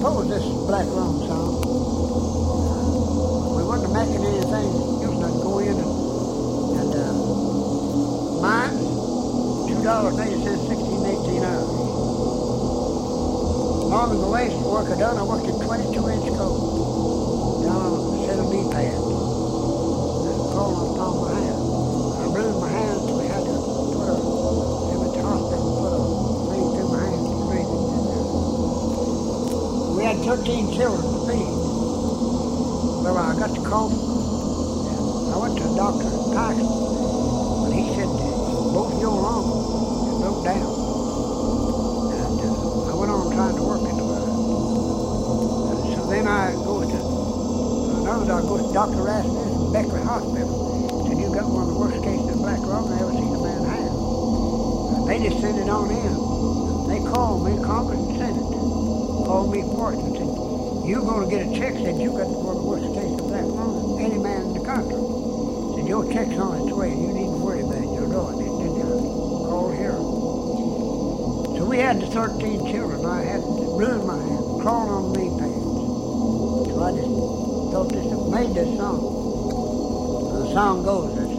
composed this Black Lung song. We wasn't making anything. Used to go in and mine, $2.80, 16, 18 hours. Long as the last work I done, I worked in 22-inch coat down on a set of knee pads. And crawling on the palm of my hand. I bruised my hand, so we had to put a, they went to the hospital and put a thing through my hand to freeze it. We had 13 children to feed. Well, I got the cough. I went to the doctor in Tyson, and he said, both your lungs broke down. And I went on trying to work in the world. So then I go to another doctor, go to Dr. Rasmus in Beckley Hospital. Said, you got one of the worst cases of black lung I ever seen a man have. And they just sent it on in. They called me, Congress and Senate, called me for it and said, you're going to get a check, said you got one of the worst cases of black lung than any man in the country. Said, your check's on its way, you needn't worry about it, you'll know it. And then called here. So we had the 13 children. I had ruined my hand, crawling on knee pads. So I just thought this, made this song. The song goes,